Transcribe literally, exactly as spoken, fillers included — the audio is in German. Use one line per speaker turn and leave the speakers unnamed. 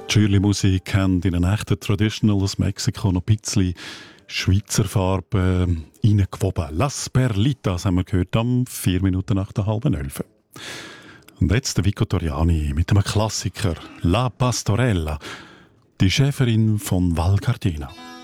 Die Schürli-Musik haben in einen echten Traditional aus Mexiko noch ein bisschen Schweizer Farbe äh, reingewoben. Las Perlitas haben wir gehört, am vier Minuten nach der halben elf. Und jetzt der Vico Toriani mit einem Klassiker, La Pastorella, die Schäferin von Val Gardena.